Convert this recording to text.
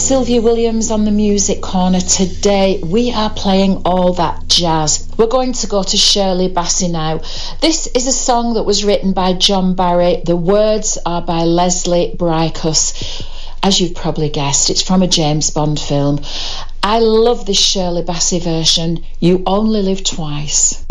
Sylvia Williams on the Music Corner. Today we are playing all that jazz. We're going to go to Shirley Bassey now. This is a song that was written by John Barry. The words are by Leslie Bricusse. As you've probably guessed, it's from a James Bond film. I love this Shirley Bassey version, You Only Live Twice.